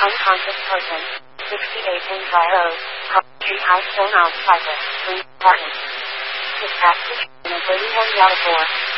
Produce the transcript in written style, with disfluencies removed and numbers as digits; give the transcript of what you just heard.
unconscious person, 68 Ensign Road, Street High Stone House Cypress, Green Apartment. Dispatch to 31 Yellow 4.